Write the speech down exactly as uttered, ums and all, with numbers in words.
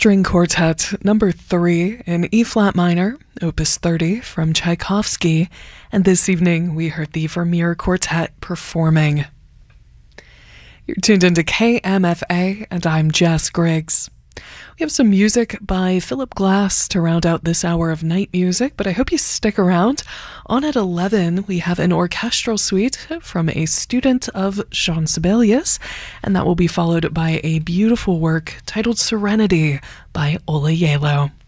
String Quartet number three in E-flat minor, opus thirty from Tchaikovsky, and this evening we heard the Vermeer Quartet performing. You're tuned into K M F A, and I'm Jess Griggs. We have some music by Philip Glass to round out this hour of night music, but I hope you stick around. On at eleven, we have an orchestral suite from a student of Jean Sibelius, and that will be followed by a beautiful work titled Serenity by Ola Yalo.